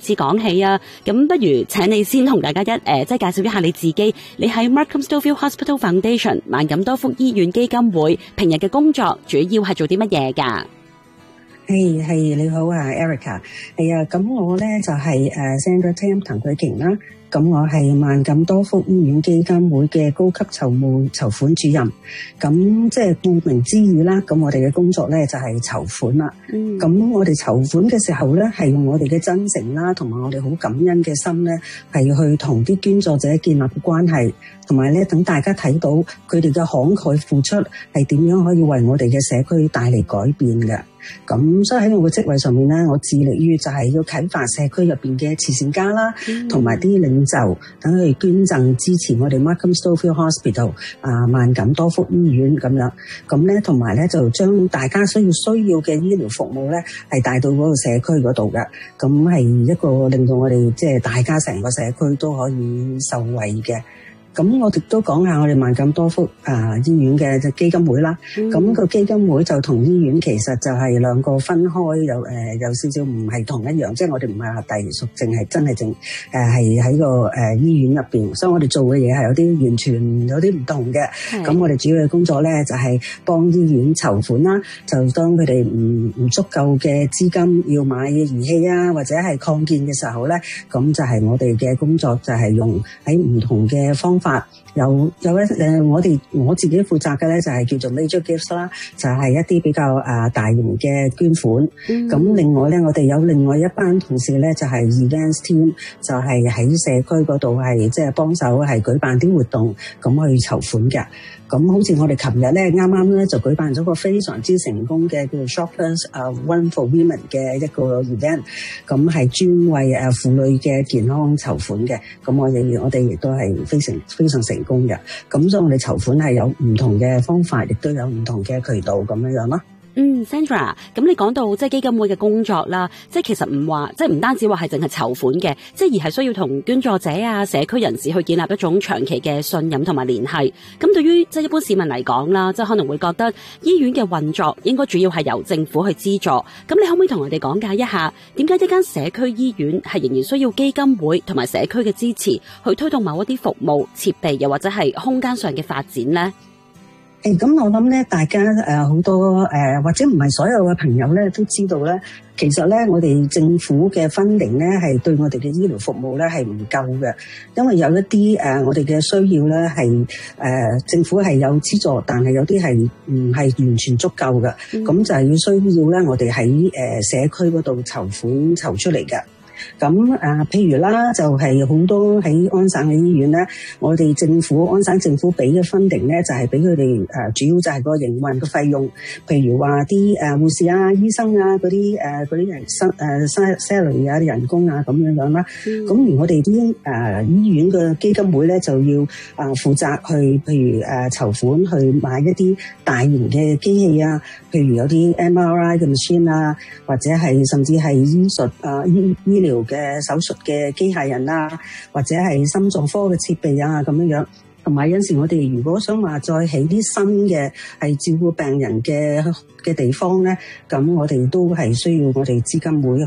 次講起啊，咁不如請你先同大家即係介紹一下你自己。你喺 Markham Stouffville Hospital Foundation 萬錦多福醫院基金會平日嘅工作主要係做啲乜嘢㗎？ 係你好啊 Erica， 係啊，咁我咧就係Sandra Tam 滕佢瓊啦。咁我係萬錦多福醫院基金會嘅高級籌款主任。咁即係顧名思義啦，咁我哋嘅工作咧就係籌款啦。咁我哋籌款嘅時候咧，係用我哋嘅真誠啦，同埋我哋好感恩嘅心咧，係去同啲捐助者建立關係，同埋咧等大家睇到佢哋嘅慷慨付出係點樣可以為我哋嘅社區帶嚟改變嘅。咁所以喺我嘅職位上面咧，我致力於就係要啟發社區入邊嘅慈善家啦，同埋啲領袖，等佢哋捐贈支持我哋 Markham Stouffville Hospital 萬錦多福醫院咁樣。咁咧同埋咧就將大家需要嘅醫療服務咧係帶到嗰個社區嗰度嘅。咁係一個令到我哋即係大家成個社區都可以受惠嘅。咁我亦都講下我哋萬錦多福醫院嘅基金會啦。咁個基金會就同醫院其實就係兩個分開，有少少唔係同一樣，即係我哋唔係話隸屬淨係真係係喺個醫院入邊，所以我哋做嘅嘢係有啲完全有啲唔同嘅。咁我哋主要嘅工作咧就係幫醫院籌款啦，就當佢哋唔足夠嘅資金要買儀器啊，或者係擴建嘅時候咧，咁就係我哋嘅工作就係用喺唔同嘅方法。有我自己負責嘅咧就係叫做 major gifts 啦，就係一啲比較大型嘅捐款。咁另外咧，我哋有另外一班同事咧就係 events team， 就係喺社區嗰度係即係幫手係舉辦啲活動，咁去籌款嘅。咁好似我哋琴日咧啱啱咧就舉辦咗個非常之成功嘅叫做 Shoppers One for Women 嘅一個 event， 咁係專為婦女嘅健康籌款嘅。咁我哋亦都係非常成功嘅。咁所以我哋籌款係有唔同嘅方法，亦都有唔同嘅渠道咁樣咯。 Sandra， 咁你講到即係基金會嘅工作啦，即係其實唔單止話係淨係籌款嘅，即係而係需要同捐助者啊、社區人士去建立一種長期嘅信任同埋聯繫。咁對於即係一般市民嚟講啦，即係可能會覺得醫院嘅運作應該主要係由政府去資助。咁你可唔可以同我哋講解一下，點解一間社區醫院係仍然需要基金會同埋社區嘅支持去推動某一啲服務、設備又或者係空間上嘅發展呢？ 咁我諗咧，大家好多或者唔係所有嘅朋友咧都知道咧，其實咧我哋政府嘅funding咧係對我哋嘅醫療服務咧係唔夠嘅，因為有一啲我哋嘅需要咧係政府係有資助，但係有啲係唔係完全足夠嘅，咁就係要需要咧我哋喺社區嗰度籌款籌出嚟嘅。咁譬如啦，就係好多喺安省嘅醫院咧，我哋安省政府俾嘅 funding 咧，就係俾佢哋主要就係個營運嘅費用，譬如話啲護士啊、醫生啊嗰啲人salary 啊、人工啊咁樣啦。咁而我哋啲醫院嘅基金會咧，就要負責去譬如籌款去買一啲大型嘅機器啊，譬如有啲 MRI 嘅 machine 啊，或者係甚至係醫術醫療嘅手術嘅機械人啊，或者係心臟科嘅設備啊咁樣，同埋有陣時我哋如果想話再起啲新嘅係照顧病人嘅地方咧，咁我哋都係需要我哋基金會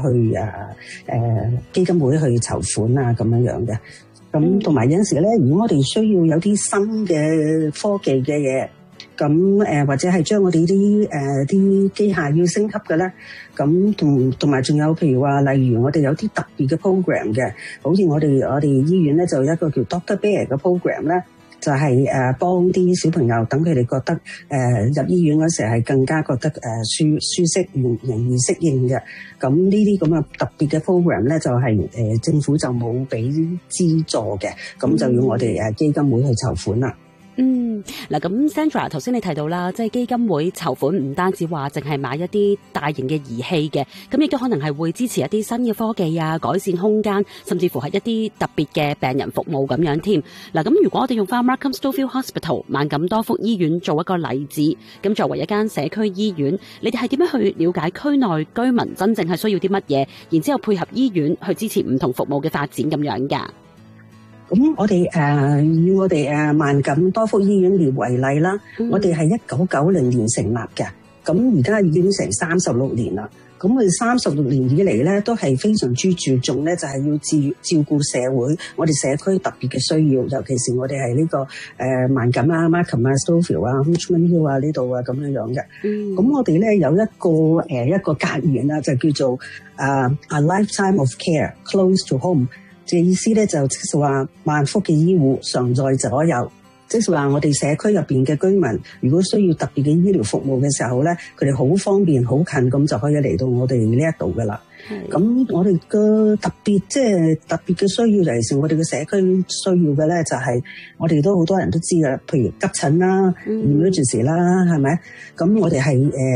去籌款啊咁樣嘅。咁同埋有陣時咧，如果我哋需要有啲新嘅科技嘅嘢，咁或者係將我哋啲機械要升級嘅咧，咁同埋仲有譬如話，例如我哋有啲特別嘅 program 嘅，好似我哋醫院咧就有一個叫 Dr. Bear 嘅 program 咧，就係幫啲小朋友等佢哋覺得入醫院嗰時係更加覺得舒適容易適應嘅。咁呢啲咁嘅特別嘅 program 咧，就係政府就冇俾資助嘅，咁就要我哋基金會去籌款啦。 嗱，咁 Sandra 頭先你提到啦，即係基金會籌款唔單止話淨係買一啲大型嘅儀器嘅，咁亦都可能係會支持一啲新嘅科技啊，改善空間，甚至乎係一啲特別嘅病人服務咁樣添。嗱，咁如果我哋用翻 Markham Stouffville Hospital 萬錦多福醫院做一個例子，咁作為一間社區醫院，你哋係點樣去了解區內居民真正係需要啲乜嘢，然之後配合醫院去支持唔同服務嘅發展咁樣㗎？ 咁我哋以我哋萬錦多福醫院為例啦，我哋係1990年成立嘅，咁而家已經成36年啦。 咁佢36年以嚟咧，都係非常之注重咧，就係要照顧社會，我哋社區特別嘅需要，尤其是我哋係呢個萬錦啊、Markham 啊、Stouffville 啊、Richmond Hill 啊呢度啊咁樣嘅。咁我哋咧有一個格言啊，就叫做A lifetime of care close to home， 嘅意思咧就即係話萬福嘅醫護常在左右。即係話我哋社區入邊嘅居民，如果需要特別嘅醫療服務嘅時候咧，佢哋好方便、好近咁就可以嚟到我哋呢一度噶啦。咁我哋嘅特別嘅需要，尤其是我哋嘅社區需要嘅咧，就係我哋都好多人都知噶，譬如急診啦、emergency 啦，係咪？咁我哋係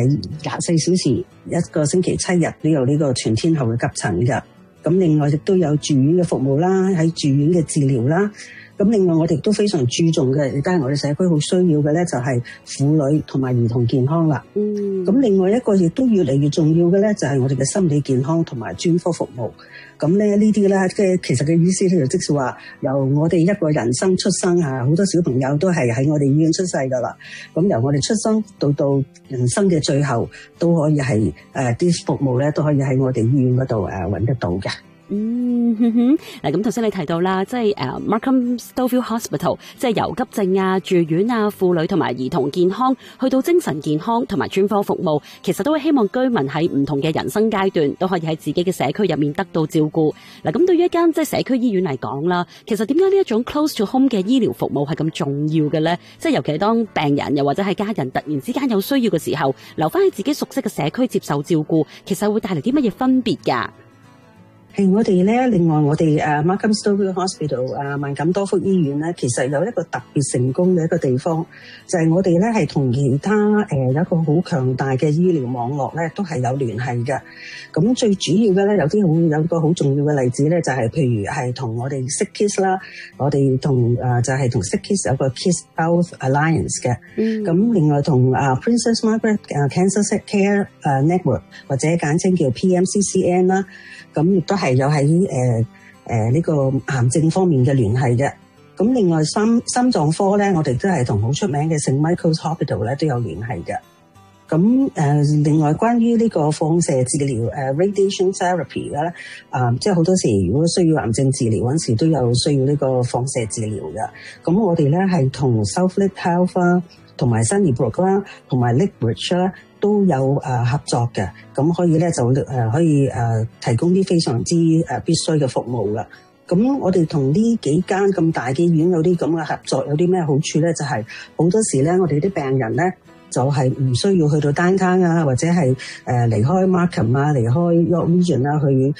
24小時一個星期7日都有呢個全天候嘅急診噶。咁另外亦都有住院嘅服務啦，喺住院嘅治療啦。咁另外我哋都非常注重嘅，亦都係我哋社區好需要嘅咧，就係婦女同埋兒童健康啦。咁另外一個亦都越嚟越重要嘅咧，就係我哋嘅心理健康同埋專科服務。咁咧呢啲咧，其實嘅意思咧，就即係話由我哋一個人生出生啊，好多小朋友都係喺我哋醫院出世噶啦。咁由我哋出生到人生嘅最後，都可以係啲服務咧，都可以喺我哋醫院嗰度揾得到嘅。 嗱，咁頭先你提到啦，即係Markham Stouffville Hospital， 即係由急症啊、住院啊、婦女同埋兒童健康，去到精神健康同埋專科服務，其實都會希望居民喺唔同嘅人生階段都可以喺自己嘅社區入面得到照顧。嗱，咁對於一間即係社區醫院嚟講啦，其實點解呢一種 close to home 嘅醫療服務係咁重要嘅咧？即係尤其係當病人又或者係家人突然之間有需要嘅時候，留翻喺自己熟悉嘅社區接受照顧，其實會帶嚟啲乜嘢分別㗎？ 係我哋咧，另外我哋Markham Stouffville Hospital 萬錦多福醫院咧，其實有一個特別成功嘅一個地方，就係我哋咧係同其他有一個好強大嘅醫療網絡咧，都係有聯繫嘅。咁最主要嘅咧，有個好重要嘅例子咧，就係譬如係同我哋 SickKids 啦，我哋同就係同 SickKids 有個 Kids Health Alliance 嘅。咁另外同Princess Margaret Cancer Care Network 或者簡稱叫 PMCCN 啦。咁亦都係有喺呢個癌症方面嘅聯繫嘅。咁另外心臟科咧，我哋都係同好出名嘅聖 Michael's Hospital 咧都有聯繫嘅。咁另外關於呢個放射治療radiation therapy 咧，即係好多時如果需要癌症治療嗰陣時，都有需要呢個放射治療嘅。咁我哋咧係同 Southleaf Health 啦，同埋 Sunnybrook 啦，同埋 Lakeridge 啦，都有合作嘅，咁可以咧就可以提供啲非常之必須嘅服務噶。咁我哋同呢幾間咁大嘅醫院有啲咁嘅合作，有啲咩好處咧？就係好多時咧，我哋啲病人咧就係唔需要去到Downtown啊，或者係離開 Markham 啊，離開 York Region 啦，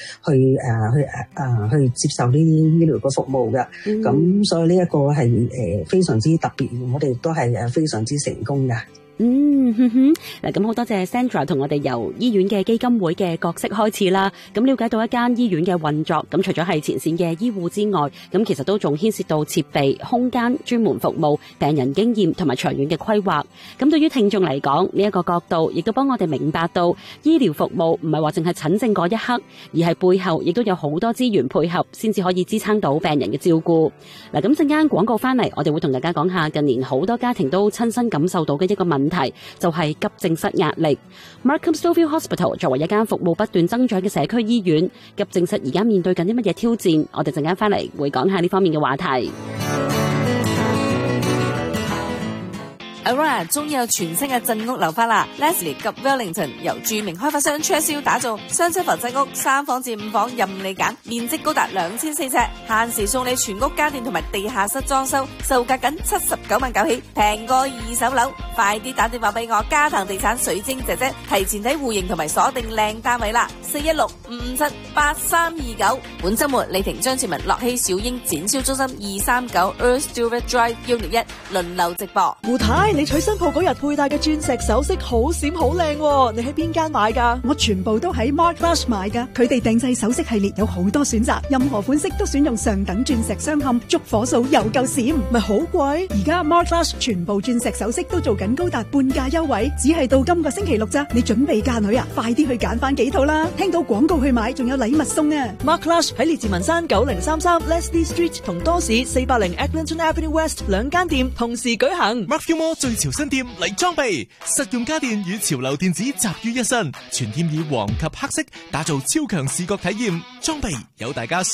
去接受呢啲醫療嘅服務嘅。咁所以呢一個係非常之特別，我哋都係非常之成功嘅。 嗱，咁好多謝 Sandra 同我哋由醫院嘅基金會嘅角色開始啦，咁了解到一間醫院嘅運作，咁除咗係前線嘅醫護之外，咁其實都仲牽涉到設備、空間、專門服務、病人經驗同埋長遠嘅規劃。咁對於聽眾嚟講，呢一個角度亦都幫我哋明白到醫療服務唔係話淨係診症嗰一刻，而係背後亦都有好多資源配合，先至可以支撐到病人嘅照顧。嗱，咁陣間廣告翻嚟，我哋會同大家講下近年好多家庭都親身感受到嘅一個問題，就係急症室壓力。Markham Stouffville Hospital 作為一間服務不斷增長嘅社區醫院，急症室而家面對緊啲乜嘢挑戰？我哋陣間翻嚟會講下呢方面嘅話題。 Aurora 終於有全新嘅鎮屋樓花啦 ！Leslie 及 Wellington 由著名開發商 Churchill 打造雙層房鎮屋，3房至5房任你揀，面積高達2400尺，限時送你全屋家電同埋地下室裝修，售價僅79萬9起，平過二手樓。快啲打電話俾我嘉騰地產水晶姐姐，提前睇戶型同埋鎖定靚單位啦！416-557-8329。本週末李婷、張志文、樂熙、小英展銷中心239 Earl Stewart Drive Unit 1輪流直播。 胡太，你娶新抱嗰日佩戴嘅鑽石首飾好閃好靚喎，你喺邊間買㗎？ 我全部都喺 Mark Flash 買㗎，佢哋定製首飾系列有好多選擇，任何款式都選用上等鑽石鑲嵌，燭火數又夠閃， 咪好貴？ 而家 Mark Flash 全部鑽石首飾都做緊高達半價優惠，只係到今個星期六咋，你準備嫁女啊？快啲去揀翻幾套啦！聽到廣告去買，仲有禮物送啊 ！Mark Flash 喺列治文山9033 Leslie Street 同多士480 Eglinton Avenue West 兩間店同時舉行。 Mark Fillmore 最潮新店嚟裝備，實用家電與潮流電子集於一身，全店以黃及黑色打造超強視覺體驗，裝備有大家